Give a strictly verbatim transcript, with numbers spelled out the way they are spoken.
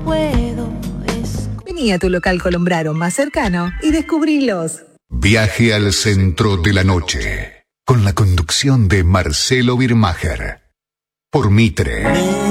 puedo. Es... Vení a tu local Colombraro más cercano y descubrilos. Viaje al centro de la noche, con la conducción de Marcelo Birmacher. Por Mitre.